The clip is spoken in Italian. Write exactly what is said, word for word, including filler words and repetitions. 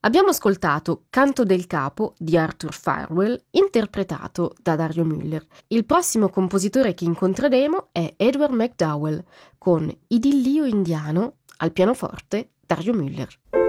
Abbiamo ascoltato Canto del Capo di Arthur Farwell, interpretato da Dario Müller. Il prossimo compositore che incontreremo è Edward McDowell, con Idillio indiano al pianoforte Dario Müller.